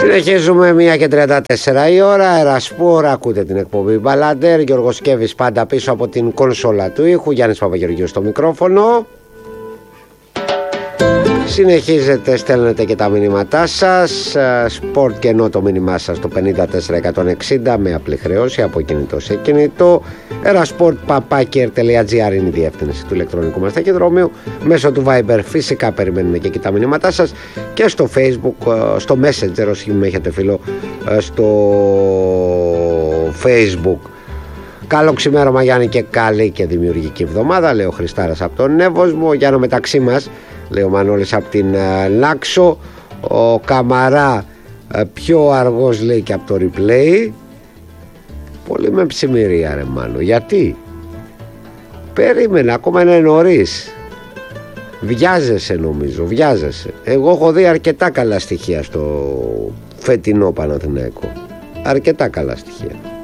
Συνεχίζουμε 1:34 η ώρα. Ερασπορ, ακούτε την εκπομπή Μπαλάντερ. Γιώργος Κέβης πάντα πίσω από την κονσόλα του ήχου. Γιάννης Παπαγεωργίου στο μικρόφωνο. Συνεχίζετε, στέλνετε και τα μηνύματά σας. Σπορτ και ενώ το μήνυμά σας το 54160 με απλή χρέωση από κινητό σε κινητό. erasport.papakir.gr είναι η διεύθυνση του ηλεκτρονικού μας ταχυδρομείου. Μέσω του Viber φυσικά περιμένουμε και εκεί τα μηνύματά σας. Και στο Facebook, στο Messenger όσοι με έχετε φίλο στο Facebook. Καλό ξημέρωμα Γιάννη και καλή και δημιουργική εβδομάδα, λέει ο Χριστάρας από τον Εύωσμο. Γιάννο μεταξύ μας, λέει ο Μανώλης από την Λάξο. Ο Καμαρά πιο αργός, λέει, και από το replay. Πολύ με ψημυρία ρε Μάνο. Γιατί? Περίμενα, ακόμα είναι νωρίς. Βιάζεσαι νομίζω, βιάζεσαι. Εγώ έχω δει αρκετά καλά στοιχεία στο φετινό Παναθηναϊκό. Αρκετά καλά στοιχεία.